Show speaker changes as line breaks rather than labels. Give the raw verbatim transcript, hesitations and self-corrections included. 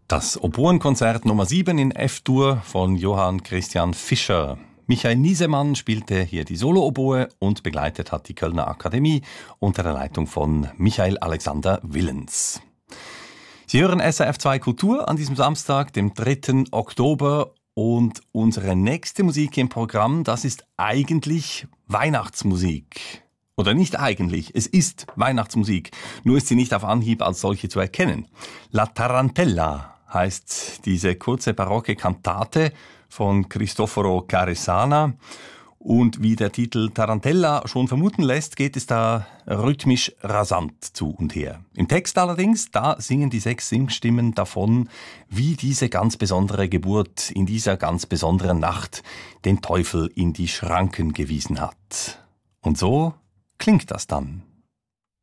Das Oboenkonzert Nummer sieben in F-Dur von Johann Christian Fischer. Michael Niesemann spielte hier die Solo-Oboe und begleitet hat die Kölner Akademie unter der Leitung von Michael Alexander Willens. Sie hören S R F zwei Kultur an diesem Samstag, dem dritten Oktober. Und unsere nächste Musik im Programm, das ist eigentlich Weihnachtsmusik. Oder nicht eigentlich, es ist Weihnachtsmusik. Nur ist sie nicht auf Anhieb als solche zu erkennen. La Tarantella heißt diese kurze barocke Kantate von Cristoforo Caresana. Und wie der Titel Tarantella schon vermuten lässt, geht es da rhythmisch rasant zu und her. Im Text allerdings, da singen die sechs Singstimmen davon, wie diese ganz besondere Geburt in dieser ganz besonderen Nacht den Teufel in die Schranken gewiesen hat. Und so klingt das dann.